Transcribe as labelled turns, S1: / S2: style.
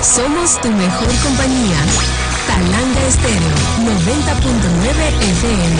S1: Somos tu mejor compañía. Talanga Estéreo 90.9 FM.